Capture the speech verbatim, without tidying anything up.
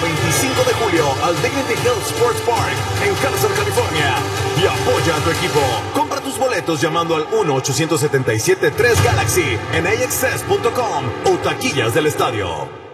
veinticinco de julio al Dignity Health Sports Park en Carson, California. Y apoya a tu equipo. Compra tus boletos llamando al uno ochocientos setenta y siete tres Galaxy en A X S punto com o taquillas del estadio.